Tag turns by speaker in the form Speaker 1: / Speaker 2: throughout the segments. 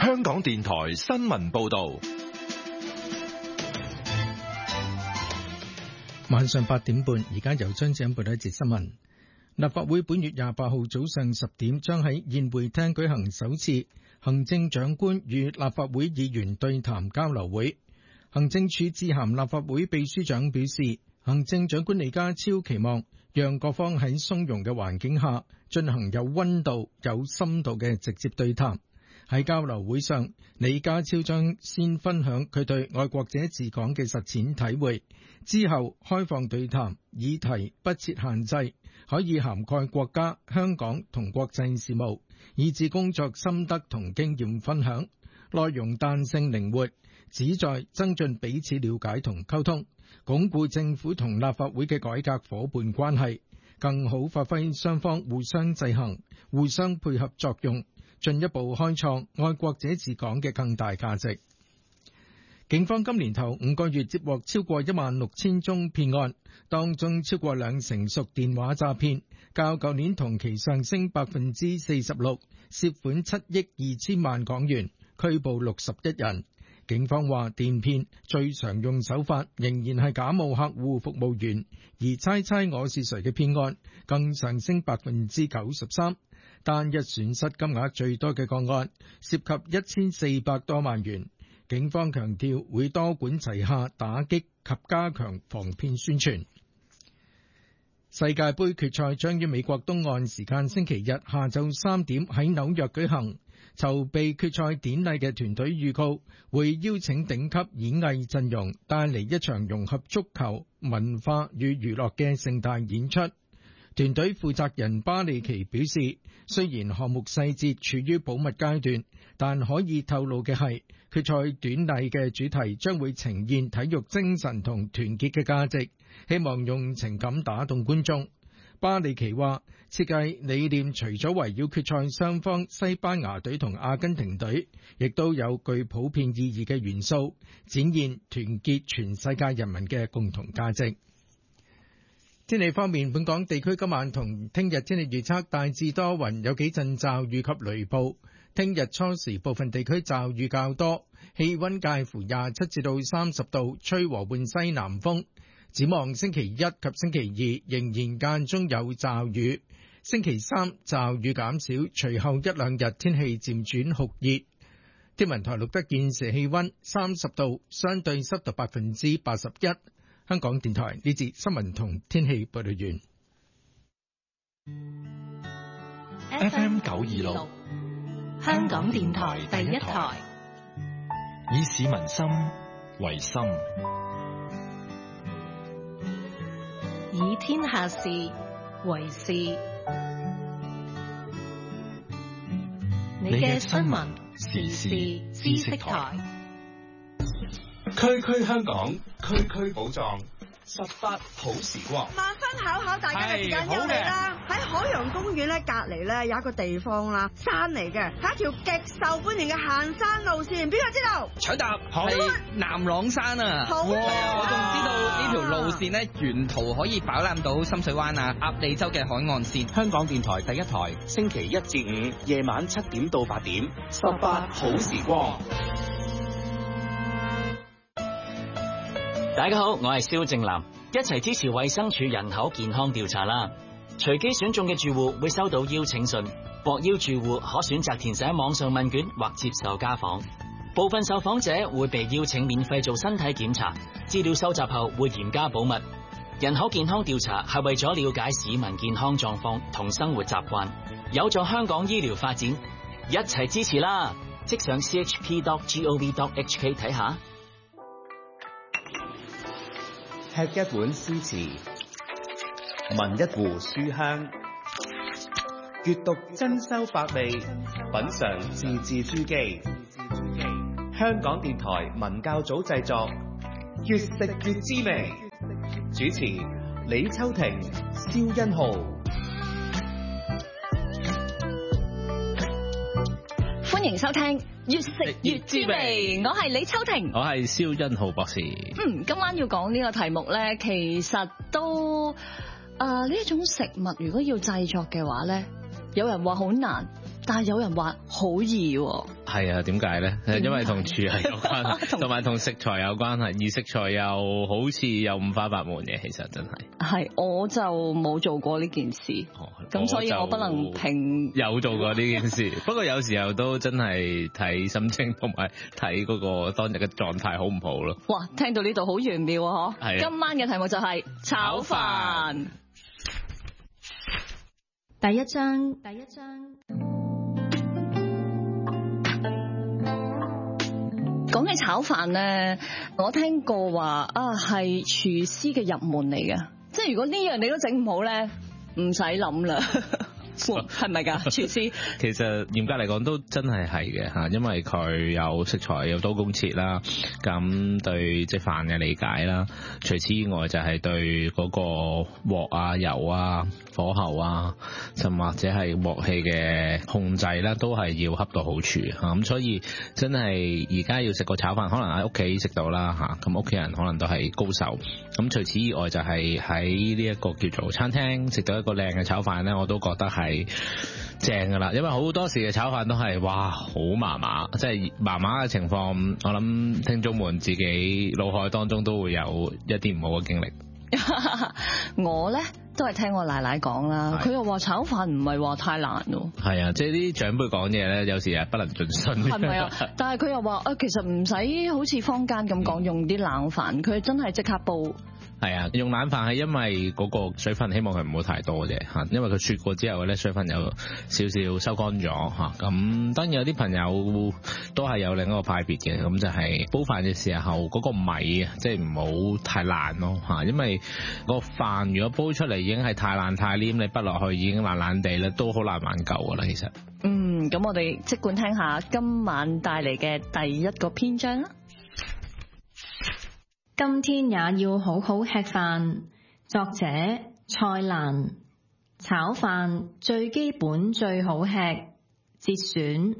Speaker 1: 香港電台新聞報道。
Speaker 2: 晚上8點半，而家由張子欣報道一節新聞。立法會本月28號早上10點將喺宴會廳舉行首次行政長官與立法會議員對談交流會。行政署致函立法會秘書長表示，行政長官李家超期望讓各方喺鬆容嘅環境下進行有溫度、有深度嘅直接對談。喺交流會上，李家超將先分享佢對愛國者治港嘅實踐體會，之後開放對談，議題不設限制，可以涵蓋國家、香港同國際事務，以至工作心得同經驗分享，內容彈性靈活，旨在增進彼此了解同溝通，鞏固政府同立法會嘅改革夥伴關係，更好發揮雙方互相制衡、互相配合作用，進一步開創愛國者治港嘅更大價值。警方今年頭5個月接獲超過16000宗騙案，當中超過20%屬電話詐騙，較舊年同期上升46%，涉款7億2000萬港元，拘捕61人。警方話電騙最常用手法仍然係假冒客戶服務員，而猜猜我是誰嘅騙案更上升93%，單日損失金額最多嘅個案涉及1400多萬元。警方強調會多管齊下打擊及加強防騙宣傳。世界盃決賽將於美國東岸時間星期日下晝3點喺紐約舉行。籌備決賽典禮嘅團隊預告會邀請頂級演藝陣容，帶嚟一場融合足球、文化與娛樂嘅盛大演出。團隊負責人巴里奇表示，雖然項目細節處於保密階段，但可以透露嘅係，決賽典禮嘅主題將會呈現體育精神同團結嘅價值，希望用情感打動觀眾。巴里奇話，設計理念除咗圍繞決賽雙方西班牙隊同阿根廷隊，亦都有具普遍意義嘅元素，展現團結全世界人民嘅共同價值。天氣方面，本港地區今晚同聽日天氣預測大致多雲，有幾陣驟雨及雷暴。聽日初時部分地區驟雨較多，氣溫介乎27至到30度，吹和緩西南風。展望星期一及星期二仍然間中有驟雨，星期三驟雨減少，隨後一兩日天氣漸轉酷熱。天文台錄得現時氣溫30度，相對濕度81%。香港電台呢節新聞同天氣報道
Speaker 1: 完。FM 926，
Speaker 3: 香港電台第一台，
Speaker 1: 以市民心為心，
Speaker 3: 以天下事為事。你嘅新聞時事知識台，
Speaker 4: 區區香港，區區寶藏，18好時光。
Speaker 5: 萬分巧巧，大家嘅時間又嚟啦！喺海洋公園咧隔籬咧有一個地方啦，山嚟嘅，係一條極受歡迎嘅行山路線。邊個知道？
Speaker 6: 搶答係南朗山啊！
Speaker 5: 好啊！
Speaker 6: 我仲知道呢條路線咧，沿途可以飽覽到深水灣啊、鴨脷洲嘅海岸線。
Speaker 4: 香港電台第一台，星期1至5夜晚7點到8點，18好時光。
Speaker 7: 大家好，我係蕭正楠，一齊支持衛生署人口健康調查啦！隨機選中嘅住戶會收到邀請信，獲邀住戶可選擇填寫網上問卷或接受家訪。部分受訪者會被邀請免費做身體檢查，資料收集後會嚴加保密。人口健康調查係為咗了解市民健康狀況同生活習慣，有助香港醫療發展，一齊支持啦！即上 chp.gov.hk 睇下。
Speaker 8: 吃一碗詩詞，聞一壺書香，閱讀珍饈百味，品嘗字字珠璣。香港電台文教組製作，越食越滋味。主持李秋婷、蕭欣浩。
Speaker 3: 歡迎收聽越食越滋味，我係李秋婷，
Speaker 9: 我係蕭欣浩博士。
Speaker 3: 今晚要講呢個題目咧，其實都呢一種食物如果要製作嘅話咧，有人話好難， 但係有人話好易喎。
Speaker 9: 係啊，點解咧？因為同廚藝有關係，同埋同食材有關係，而食材又好似有五花八門嘅，其實真係。
Speaker 3: 係，我就冇做過呢件事，咁所以我不能評。
Speaker 9: 有做過呢件事，不過有時候都真係睇心情同埋睇嗰個當日嘅狀態好唔好咯。
Speaker 3: 哇，聽到呢度好玄妙啊！嗬，
Speaker 9: 係啊。
Speaker 3: 今晚嘅題目就係炒飯。
Speaker 10: 第一章。
Speaker 3: 講起炒飯咧，我聽過話啊係廚師嘅入門嚟嘅，即係如果呢樣你都整唔好咧，唔使諗啦。係咪㗎？廚師
Speaker 9: 其實嚴格嚟講都真係嘅嚇，因為佢有食材有刀工切啦，咁對即係飯嘅理解啦。除此以外就係對嗰個鑊啊、油啊、火候啊，甚或者係鑊氣嘅控制啦，都係要恰到好處嚇。咁所以真係而家要食個炒飯，可能喺屋企食到啦嚇，咁屋企人可能都係高手。咁除此以外就係喺呢一個叫做餐廳食到一個靚嘅炒飯咧，我都覺得係正噶啦，因為好多時嘅炒飯都係哇好麻麻，即係麻麻嘅情況，我諗聽眾們自己腦海當中都會有一啲唔好嘅經歷。
Speaker 3: 我咧都係聽我奶奶講啦，佢又話炒飯唔係話太難咯。係
Speaker 9: 啊，即係啲長輩講嘢咧，有時係不能盡信。
Speaker 3: 係咪啊？但係佢又話其實唔使好似坊間咁講用啲冷飯，佢真係即刻煲。
Speaker 9: 係啊，用冷飯係因為嗰個水分希望佢唔好太多啫嚇，因為佢雪過之後咧水分有少少收乾咗嚇。咁當然有啲朋友都係有另一個派別嘅，咁就係煲飯嘅時候嗰個米啊，即係唔好太爛咯嚇，因為個飯如果煲出嚟已經係太爛太黏，你滗落去已經爛爛地咧，都好難挽救噶啦其實。
Speaker 3: 咁我哋即管聽下今晚帶嚟嘅第一個篇章啦。
Speaker 10: 今天也要好好吃飯。作者蔡瀾。炒飯最基本最好吃。節選。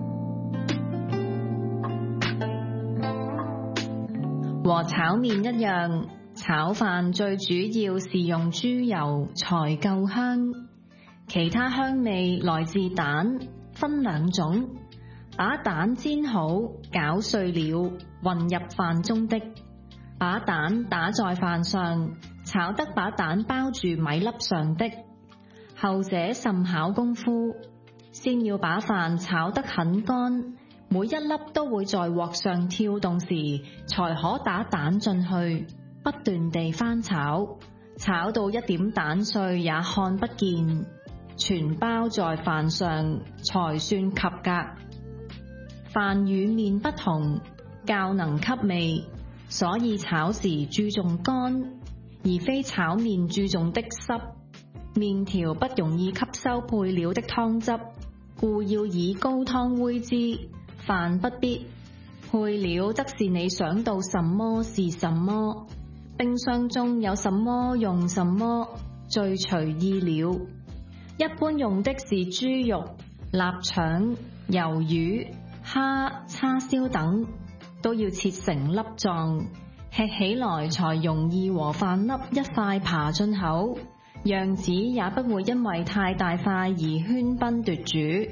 Speaker 10: 和炒麵一樣，炒飯最主要是用豬油才夠香，其他香味來自蛋，分兩種，把蛋煎好攪碎了混入飯中的，把蛋打在飯上，炒得把蛋包住米粒上的，後者甚考功夫，先要把飯炒得很乾，每一粒都會在鑊上跳動時才可打蛋進去，不斷地翻炒，炒到一點蛋碎也看不見，全包在飯上才算及格。飯與麵不同，較能吸味，所以炒時注重乾，而非炒麵注重的濕。麵條不容易吸收配料的湯汁，故要以高湯煨之。飯不必，配料則是你想到什麼是什麼，冰箱中有什麼用什麼，最隨意了。一般用的是豬肉、臘腸、魷魚、蝦、叉燒等，都要切成粒狀，吃起來才容易和飯粒一塊爬進口，樣子也不會因為太大塊而喧賓奪主。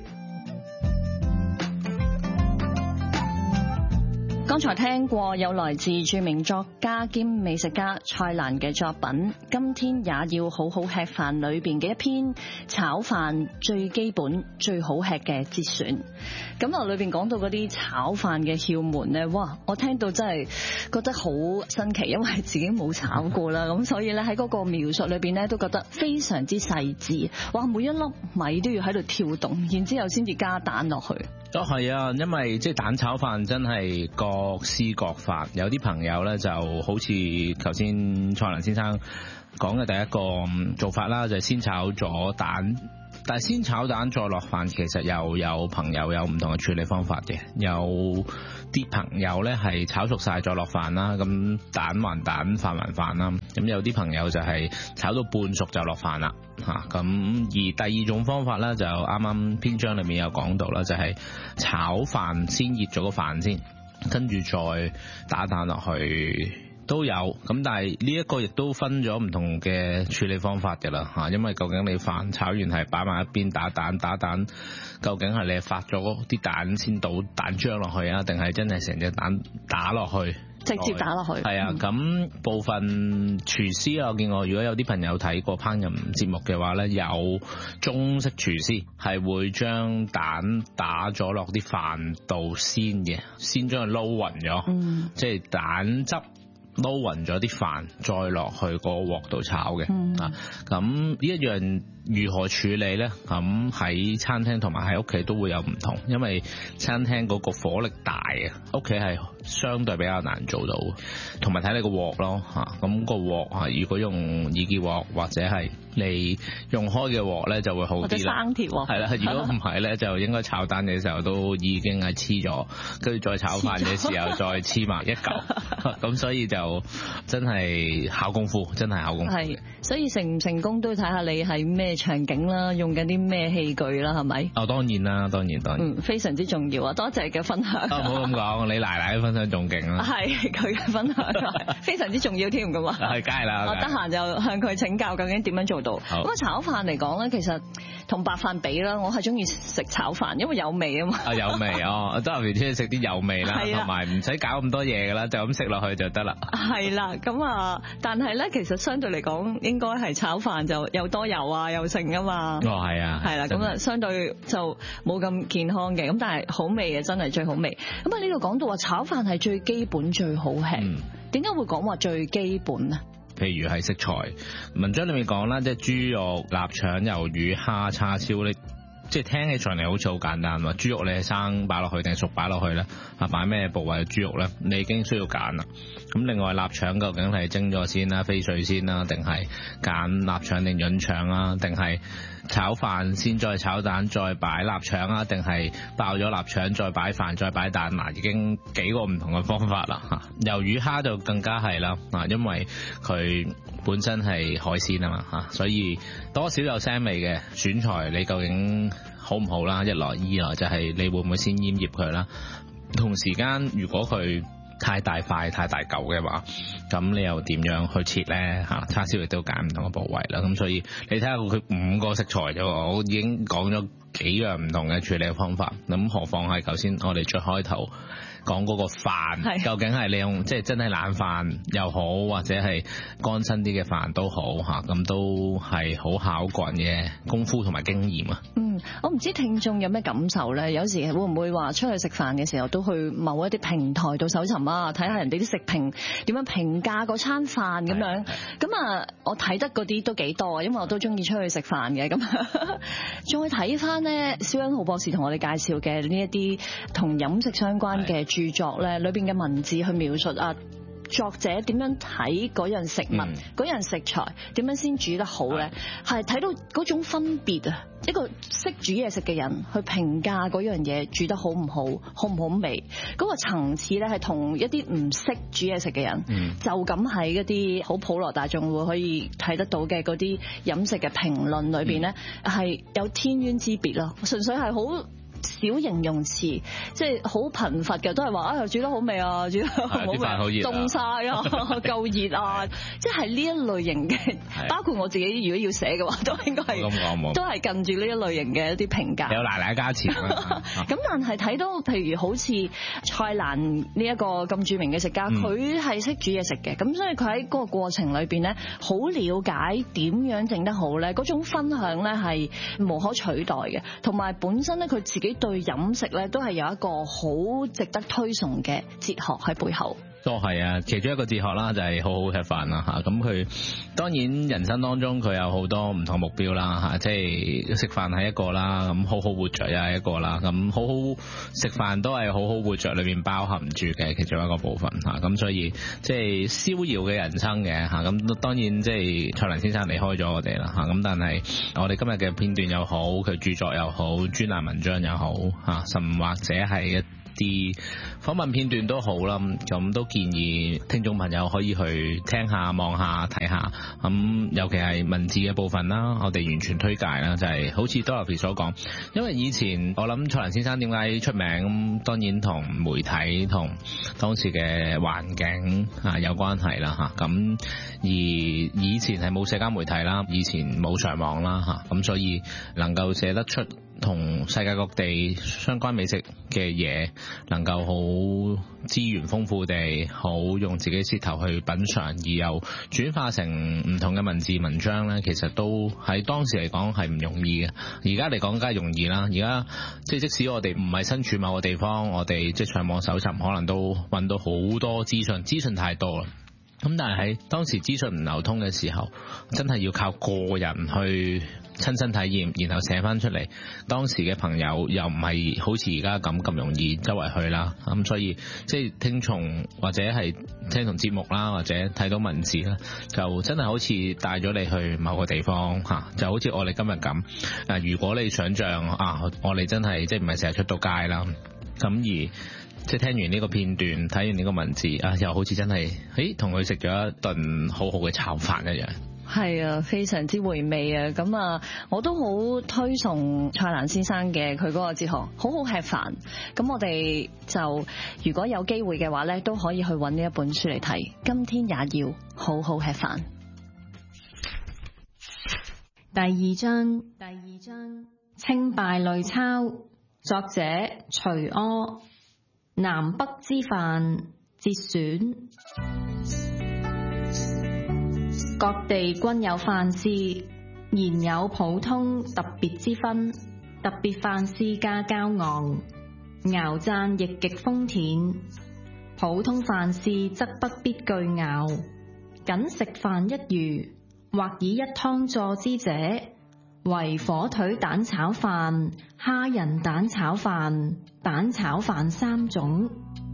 Speaker 3: 剛才聽過有來自著名作家兼美食家蔡瀾嘅作品《今天也要好好吃飯》裏邊嘅一篇炒飯最基本最好吃嘅節選。咁啊，裏邊講到嗰啲炒飯嘅竅門咧，哇！我聽到真係覺得好新奇，因為自己冇炒過啦，咁所以咧喺嗰個描述裏邊咧都覺得非常之細緻。哇！每一粒米都要喺度跳動，然之後先至加蛋落去。
Speaker 9: 都係啊，因為即係蛋炒飯真係各施各法，有啲朋友咧就好似頭先蔡瀾先生講嘅第一個做法啦，就係先炒咗蛋。但係先炒蛋再落飯，其實又有朋友有唔同嘅處理方法嘅。有啲朋友咧係炒熟晒再落飯啦，咁蛋還蛋，飯還飯啦。咁有啲朋友就係炒到半熟就落飯啦嚇。咁而第二種方法咧就啱啱篇章裏面有講到啦，就係炒飯先熱咗個飯先，跟住再打蛋落去都有，咁但係呢一個亦都分咗唔同嘅處理方法㗎啦嚇，因為究竟你飯炒完係擺埋一邊打蛋，究竟係你發咗啲蛋先倒蛋漿落去啊，定係真係成隻蛋打落去？
Speaker 3: 直接打落去。
Speaker 9: 係啊，咁部分廚師我見過，如果有啲朋友睇過烹飪節目嘅話咧，有中式廚師係會將蛋打咗落啲飯度先嘅，先將佢撈勻咗，即係蛋汁撈勻咗啲飯，再落去個鑊度炒嘅。咁呢一樣如何處理呢？咁喺餐廳同埋喺屋企都會有唔同，因為餐廳嗰個火力大啊，屋企係相對比較難做到，同埋睇你個鑊咯嚇。咁個鑊如果用易潔鑊或者係你用開嘅鑊呢，就會好啲啦。或者
Speaker 3: 生鐵鑊。係
Speaker 9: 啦，如果唔係呢，就應該炒蛋嘅時候都已經係黐咗，跟住再炒飯嘅時候再黐埋一嚿。咁所以就真係考功夫，真係考功夫。係，
Speaker 3: 所以成唔成功都要睇下你係咩場景啦，用緊啲咩器具啦，係咪？
Speaker 9: 當然啦，當然。
Speaker 3: 非常之重要啊！多謝嘅分享。
Speaker 9: 唔好咁講，你奶奶嘅分享仲勁啦。
Speaker 3: 係，佢嘅分享非常之重要添㗎嘛。
Speaker 9: 係，梗係啦。
Speaker 3: 我得閒就向佢請教究竟點樣做到。咁啊，炒飯嚟講咧，其實同白飯比啦，我係中意食炒飯，因為有味啊嘛。有味
Speaker 9: 哦，都係中意食啲有味啦，同埋唔使搞咁多嘢㗎啦，就咁食落去就得啦。
Speaker 3: 係啦，咁啊，但係咧，其實相對嚟講，應該係炒飯就又多油啊，又剩啊嘛。
Speaker 9: 係啊。
Speaker 3: 係啦，咁啊，相對就冇咁健康嘅，咁但係好味嘅，真係最好味。咁啊，呢度講到話炒飯係最基本最好吃，點解會講話最基本啊？
Speaker 9: 譬如係食材，文章裏面講啦，即係豬肉、臘腸、魷魚、蝦、叉燒，你即係聽起上嚟好似好簡單喎。豬肉你係生擺落去定熟擺落去咧？啊，擺咩部位嘅豬肉咧？你已經需要揀啦。咁另外臘腸究竟係蒸咗先啦、飛水先啦，定係揀臘腸定潤腸啊？定係炒飯先再炒蛋再擺臘腸啊？定係爆咗臘腸再擺飯再擺蛋？嗱，已經幾個唔同嘅方法啦嚇。魷魚蝦就更加係啦，嗱，因為佢本身係海鮮啊嘛嚇，所以多少有腥味嘅選材，你究竟好唔好啦？一來，二來就係你會唔會先醃醃佢啦？同時間如果佢太大塊太大嚿嘅話，咁你又點樣去切咧嚇？叉燒亦都揀唔同嘅部位啦，咁所以你睇下佢5個食材啫，我已經講咗幾樣唔同嘅處理嘅方法，咁何況係頭先我哋最開頭講嗰個飯，究竟係你用即係真係冷飯又好，或者係乾身啲嘅飯都好嚇，咁都係好考個人嘅功夫同埋經驗啊。
Speaker 3: 我唔知聽眾有咩感受咧？有時會唔會話出去食飯嘅時候都去某一啲平台度搜尋啊，睇下人哋啲食評點樣評價嗰餐飯咁樣。咁啊，我睇得嗰啲都幾多，因為我都中意出去食飯嘅。咁再睇翻咧，蕭欣浩博士同我哋介紹嘅呢一啲同飲食相關嘅著作咧，裏邊嘅文字去描述啊，作者點樣睇嗰樣食物、嗰樣食材點樣先煮得好咧？係睇到嗰種分別啊！一個識煮嘢食嘅人去評價嗰樣嘢煮得好唔好、好唔好味，嗰個層次咧係同一啲唔識煮嘢食嘅人，就咁喺一啲好普羅大眾會可以睇得到嘅嗰啲飲食嘅評論裏邊咧，係有天淵之別咯。純粹係好少形容詞，即係好貧乏嘅，都係話煮得好味啊，煮得好味，凍晒啊，夠熱啊，即係呢一類型嘅。包括我自己如果要寫嘅話，都應該係都係近住呢一類型嘅一啲評價。
Speaker 9: 有奶奶加錢
Speaker 3: 咁但係睇到譬如好似蔡瀾呢一個咁著名嘅食家，佢係識煮嘢食嘅，咁所以佢喺嗰個過程裏邊咧，好了解點樣整得好咧，嗰種分享咧係無可取代嘅，同埋本身咧佢自己對飲食咧都係有一個好值得推崇嘅哲學喺背後。
Speaker 9: 都係啊，其中一個哲學啦，就係好好吃飯啦嚇。咁佢當然人生當中佢有好多唔同目標啦嚇，即係食飯係一個啦，咁好好活着又係一個啦，咁好好食飯都係好好活着裏面包含住嘅其中一個部分嚇。咁所以即係逍遙嘅人生嘅嚇。咁當然即係蔡瀾先生離開咗我哋啦嚇。咁但係我哋今日嘅片段又好，佢著作又好，專欄文章又好嚇，甚或者係啲訪問片段都好啦，咁都建議聽眾朋友可以去聽下、望下、睇下。咁尤其係文字嘅部分啦，我哋完全推介啦，就係好似 Dorothy 所講，因為以前我諗蔡瀾先生點解出名，咁當然同媒體同當時嘅環境有關係啦嚇。咁而以前係冇社交媒體啦，以前冇上網啦嚇，咁所以能夠寫得出同世界各地相關美食嘅嘢，能夠好資源豐富地，好用自己舌頭去品嚐，而又轉化成唔同嘅文字文章咧，其實都喺當時嚟講係唔容易嘅。而家嚟講梗係容易啦。而家即使我哋唔係身處某個地方，我哋即係上網搜尋，可能都揾到好多資訊太多啦。咁但係喺當時資訊唔流通嘅時候，真係要靠個人去親身體驗，然後寫翻出嚟。當時嘅朋友又唔係好似而家咁容易周圍去啦，咁所以即係聽從或者係聽從節目啦，或者睇到文字啦，就真係好似帶咗你去某個地方嚇，就好似我哋今日咁。如果你想像我哋真係即係唔係成日出到街啦，咁而即係聽完呢個片段，睇完呢個文字又好似真係同佢食咗一頓好好嘅炒飯一樣。
Speaker 3: 係啊，非常之回味啊！咁我都好推崇蔡瀾先生嘅佢嗰個哲學，好好吃飯。咁我哋就如果有機會嘅話咧，都可以去揾呢一本書嚟睇。今天也要好好吃飯。
Speaker 10: 第二章清稗類鈔，作者徐柯。南北之範節選。各地均有範試，然有普通特別之分。特別範試價較昂，肴饌亦極豐恬。普通範試則不必具肴，僅食飯一魚，或以一湯佐之者，為火腿蛋炒飯、蝦仁蛋炒飯、蛋炒飯三種。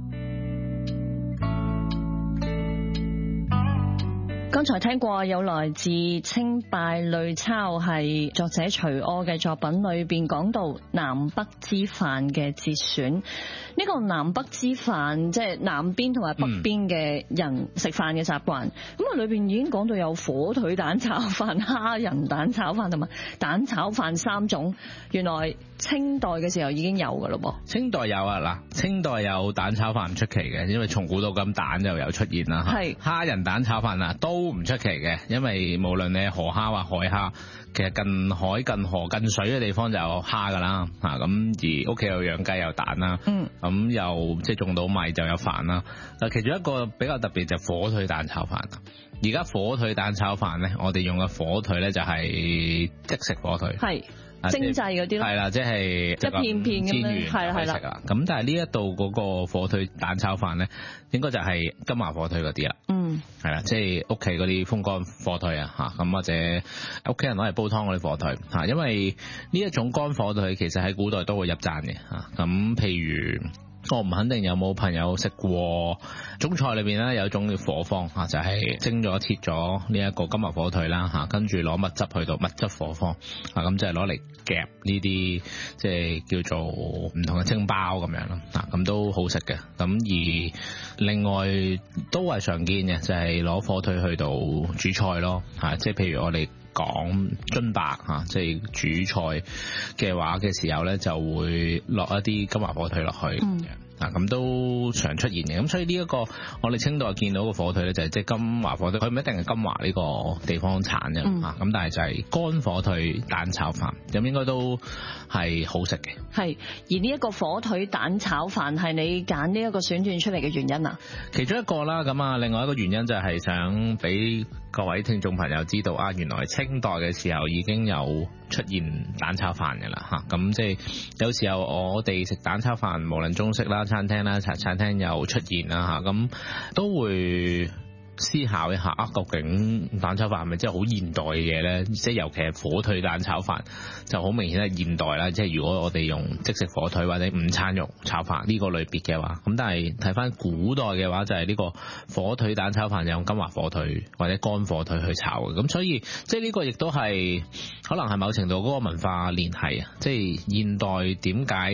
Speaker 3: 剛才聽過有來自清稗類鈔，係作者徐柯嘅作品裏邊講到南北之範嘅節選。呢個南北之範即係南邊同埋北邊嘅人食飯嘅習慣。咁裏邊已經講到有火腿蛋炒飯、蝦仁蛋炒飯同埋蛋炒飯三種。原來清代嘅時候已經有噶咯噃。清代有
Speaker 9: 啊，嗱，清代有蛋炒飯唔出奇嘅，因為從古到今蛋就有出現啦。係蝦仁蛋炒飯都唔出奇嘅，因為無論你係河蝦或海蝦，其實近海、近河、近水嘅地方就有蝦噶啦。咁而屋企有養雞有蛋啦。咁又即係種到米就有飯啦。嗱，其中一個比較特別就係火腿蛋炒飯。而家火腿蛋炒飯咧，我哋用嘅火腿咧就係即食火腿。係。精製嗰啲咯，係啦，即係一片片咁樣，係啦。咁但係呢一度嗰個火腿蛋炒飯咧，應該就係金華火腿嗰啲啦。係啦，即係屋企嗰啲風乾火腿啊，咁或者屋企人攞嚟煲湯嗰啲火腿嚇，因為呢一種乾火腿其實喺古代都會入饌嘅嚇。咁譬如我唔肯定有冇朋友食過中菜裏邊咧有一種叫火方嚇，就係蒸咗切咗呢一個金華火腿啦嚇，跟住攞蜜汁去到蜜汁火方啊，咁就係攞嚟夾呢啲即係叫做唔同嘅蒸包咁樣咯，咁都好食嘅。咁而另外都係常見嘅就係攞火腿去到煮菜咯嚇，即係譬如我哋講津白嚇，即係煮菜嘅話嘅時候咧，就會落一啲金華火腿落去。咁都常出現嘅。咁所以呢一個我哋清代見到個火腿咧，就係即係金華火腿，佢唔一定係金華呢個地方產嘅。咁但係就係乾火腿蛋炒飯，咁應該都係好食嘅。係，而呢一個火腿蛋炒飯係你揀呢一個選段出嚟嘅原因啊？其中一個啦，咁另外一個原因就係想俾各位聽眾朋友知道原來清代嘅時候已經有出現蛋炒飯嘅啦嚇。咁即係有時候我哋食蛋炒飯，無論中式啦、餐廳啦、茶餐廳又出現啦嚇，咁都會思考一下究竟蛋炒飯係咪真係好現代嘅嘢咧？即係尤其係火腿蛋炒飯就好明顯係現代啦。即係如果我哋用即食火腿或者午餐肉炒飯呢個類別嘅話，咁但係睇翻古代嘅話就係呢個火腿蛋炒飯就用金華火腿或者乾火腿去炒嘅。咁所以即係呢個亦都係可能係某程度嗰個文化聯繫啊。即係現代點解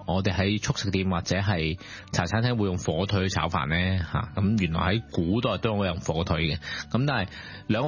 Speaker 9: 我哋喺速食店或者係茶餐廳會用火腿去炒飯咧嚇？咁原來喺古代都會用火腿嘅。咁但係兩個